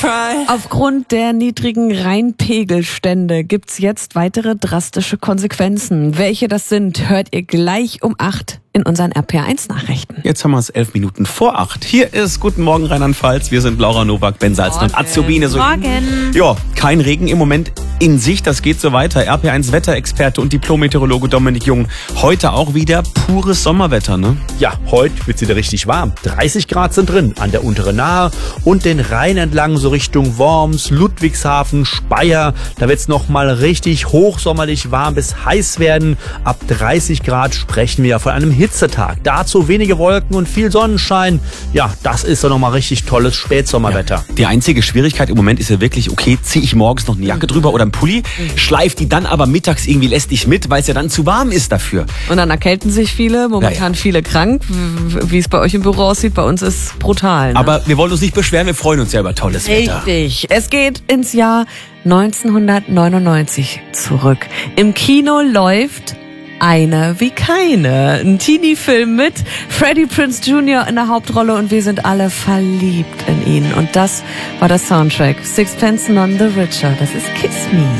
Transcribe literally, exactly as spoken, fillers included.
Aufgrund der niedrigen Rheinpegelstände gibt's jetzt weitere drastische Konsequenzen. Welche das sind, hört ihr gleich um acht in unseren R P R eins Nachrichten. Jetzt haben wir es elf Minuten vor acht. Hier ist Guten Morgen Rheinland-Pfalz. Wir sind Laura Nowak, Ben Salzen und Azubine. So, Morgen. Ja, kein Regen im Moment in Sicht. Das geht so weiter. R P R eins Wetterexperte und Diplom-Meteorologe Dominik Jung. Heute auch wieder pures Sommerwetter, ne? Ja, heute wird's wieder richtig warm. dreißig Grad sind drin an der unteren Nahe und den Rhein entlang so Richtung Worms, Ludwigshafen, Speyer. Da wird's noch mal richtig hochsommerlich warm bis heiß werden. Ab dreißig Grad sprechen wir ja von einem Hitzetag. Dazu wenige Wolken und viel Sonnenschein. Ja, das ist doch noch mal richtig tolles Spätsommerwetter. Ja, die einzige Schwierigkeit im Moment ist ja wirklich, okay, ziehe ich morgens noch eine Jacke drüber oder einen Pulli, schleife die dann aber mittags irgendwie lästig mit, weil es ja dann zu warm ist dafür. Und dann erkälten sich viele, momentan ja, ja. viele krank. Wie es bei euch im Büro aussieht, bei uns ist brutal. Ne? Aber wir wollen uns nicht beschweren, wir freuen uns ja über tolles Wetter. Richtig. Es geht ins Jahr neunzehnhundertneunundneunzig zurück. Im Kino läuft Eine wie keine. Ein Teenie-Film mit Freddie Prinze Junior in der Hauptrolle und wir sind alle verliebt in ihn. Und das war der Soundtrack. Sixpence None the Richer. Das ist Kiss Me.